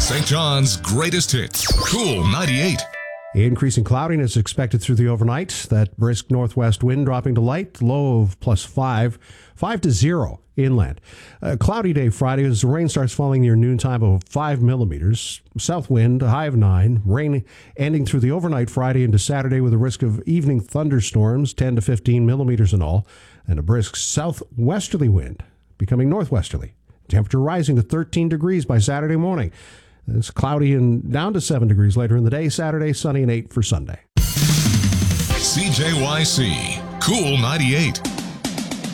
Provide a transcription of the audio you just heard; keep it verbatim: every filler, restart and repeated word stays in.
Saint John's greatest hits. Cool ninety-eight. Increasing cloudiness expected through the overnight. That brisk northwest wind dropping to light, low of plus five, five to zero inland. A cloudy day Friday as the rain starts falling near noontime of five millimeters. South wind, a high of nine. Rain ending through the overnight Friday into Saturday with a risk of evening thunderstorms, ten to fifteen millimeters in all. And a brisk southwesterly wind becoming northwesterly. Temperature rising to thirteen degrees by Saturday morning. It's cloudy and down to seven degrees later in the day. Saturday, sunny and eight for Sunday. C J Y C, Cool ninety-eight.